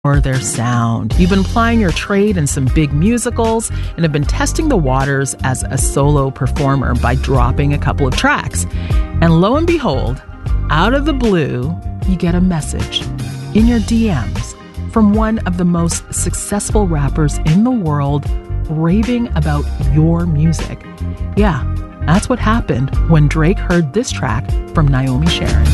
or their sound. You've been plying your trade in some big musicals and have been testing the waters as a solo performer by dropping a couple of tracks. And lo and behold, out of the blue, you get a message in your DMs from one of the most successful rappers in the world raving about your music. Yeah, that's what happened when Drake heard this track from Naomi Sharon.